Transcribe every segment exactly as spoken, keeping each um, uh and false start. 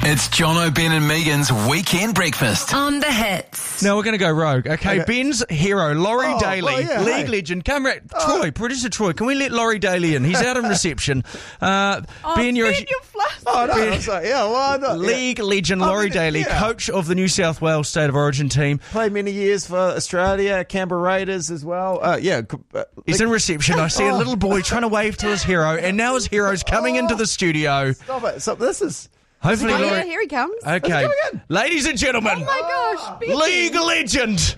It's Jono, Ben and Megan's Weekend Breakfast. On the hits. Now we're going to go rogue. Okay, Okay. Ben's hero, Laurie Oh, Daly, well, yeah, league hey. legend. Come right, Troy, producer Troy. Can we let Laurie Daly in? He's out on reception. Uh, Oh, Ben, you're, Ben, you're flustered. Oh, no, Ben- I'm sorry. Yeah, why not? Yeah. league legend I Laurie mean, Daly, yeah. coach of the New South Wales State of Origin team. Played many years for Australia, Canberra Raiders as well. Uh, yeah. Uh, He's like- in reception. I see a Oh. little boy trying to wave to his hero, and now his hero's coming into the studio. Stop it. So this is... Hopefully, Oh, yeah, Laurie. here he comes. Okay, coming in. ladies and gentlemen, Oh my gosh, Becky. league legend,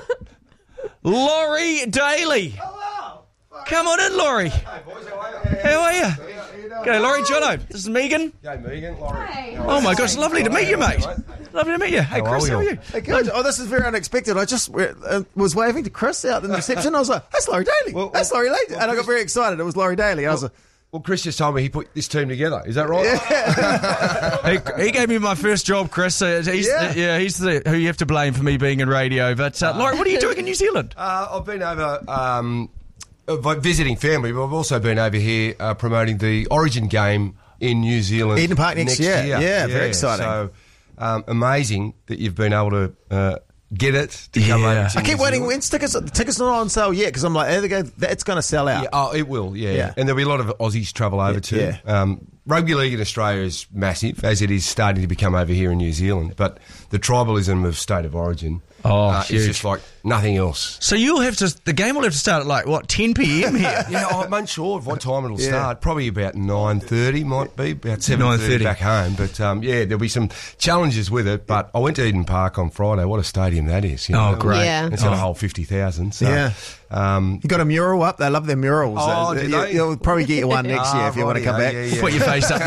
Laurie Daly. Come on in, Laurie. How are you? G'day, Laurie. Jono. This is Megan. Hey, Megan, Laurie. Hey. Oh my gosh, lovely to meet you, mate. Lovely to meet you. Hey, How Chris, are how are you? you? Hey, Coach, oh, this is very unexpected. I just uh, was waving to Chris out in the reception. I was like, that's Laurie Daly. Well, that's well, Laurie Daly. well, and I got Chris- very excited. It was Laurie Daly. I was like, Well, Chris just told me he put this team together. Is that right? He, he gave me my first job, Chris. So he's Yeah. the, yeah, he's the who you have to blame for me being in radio. But uh, Laurie, what are you doing in New Zealand? Uh, I've been over um, uh, vi- visiting family, but I've also been over here uh, promoting the Origin game in New Zealand. Eden Park next year. Yeah, very exciting. So um, amazing that you've been able to uh, get it to come Yeah. over to I keep New waiting. Zealand. When's tickets? The tickets are not on sale yet because I'm like, there they go. It's going to sell out. Yeah, oh, it will, yeah. Yeah. And there'll be a lot of Aussies travel over Yeah, too. yeah. Um, rugby league in Australia is massive, as it is starting to become over here in New Zealand. But the tribalism of State of Origin Oh, uh, huge. is just like nothing else. So you'll have to. The game will have to start at like what ten p.m. here. Yeah, I'm unsure of what time it'll Yeah. start. Probably about nine thirty, might be about seven nine thirty thirty. back home. But um, yeah, there'll be some challenges with it. But I went to Eden Park on Friday. What a stadium that is! You Oh, know? great. Yeah. It's got Oh. a whole fifty thousand. So, Yeah. Um, You got a mural up. They love their murals. Oh, Uh, do you- they? You'll probably get you one next year Ah, if you want to righty-o, come back. yeah, yeah. Put your face up